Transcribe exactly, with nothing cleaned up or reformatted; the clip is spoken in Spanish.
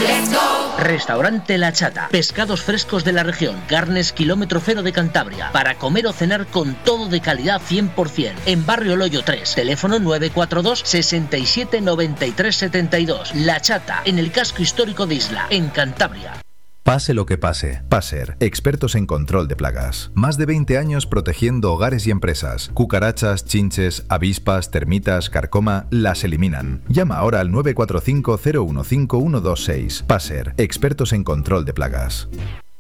Restaurante La Chata. Pescados frescos de la región. Carnes kilómetro cero de Cantabria. Para comer o cenar con todo de calidad cien por ciento. En Barrio Loyo tres. Teléfono nueve cuatro dos, sesenta y siete, noventa y tres setenta y dos. La Chata. En el casco histórico de Isla. En Cantabria. Pase lo que pase. Passer, expertos en control de plagas. Más de veinte años protegiendo hogares y empresas. Cucarachas, chinches, avispas, termitas, carcoma, las eliminan. Llama ahora al nueve cuatro cinco, cero uno cinco, uno dos seis. Passer, expertos en control de plagas.